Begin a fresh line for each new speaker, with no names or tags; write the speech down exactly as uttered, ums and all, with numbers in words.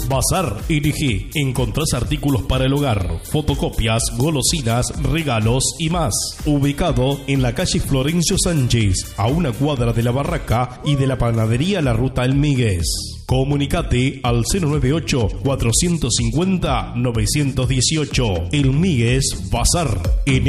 Bazar N G. Encontrás artículos para el hogar, fotocopias, golosinas, regalos y más. Ubicado en la calle Florencio Sánchez, a una cuadra de la Barraca y de la panadería La Ruta El Míguez. Comunicate al cero nueve ocho, cuatrocientos cincuenta, novecientos dieciocho. El Míguez Bazar N G.